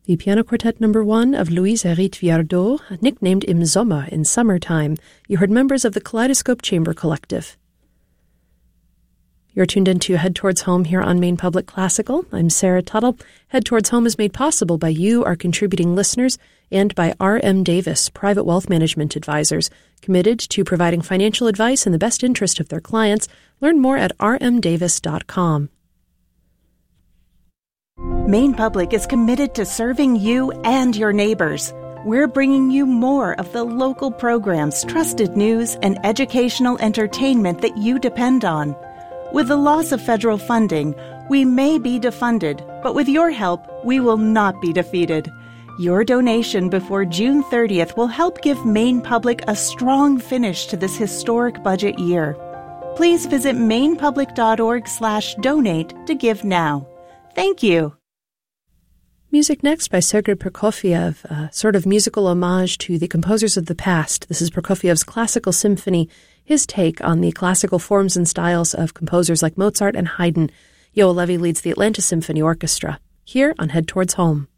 The Piano Quartet No. 1 of Louise Hérite Viardot, nicknamed Im Sommer, in summertime. You heard members of the Kaleidoscope Chamber Collective. You're tuned into Head Towards Home here on Maine Public Classical. I'm Sarah Tuttle. Head Towards Home is made possible by you, our contributing listeners, and by R.M. Davis, Private Wealth Management Advisors, committed to providing financial advice in the best interest of their clients. Learn more at rmdavis.com. Maine Public is committed to serving you and your neighbors. We're bringing you more of the local programs, trusted news, and educational entertainment that you depend on. With the loss of federal funding, we may be defunded, but with your help, we will not be defeated. Your donation before June 30th will help give Maine Public a strong finish to this historic budget year. Please visit mainepublic.org/donate to give now. Thank you. Music next by Sergei Prokofiev, a sort of musical homage to the composers of the past. This is Prokofiev's Classical Symphony, his take on the classical forms and styles of composers like Mozart and Haydn. Yoel Levy leads the Atlanta Symphony Orchestra, here on Head Towards Home.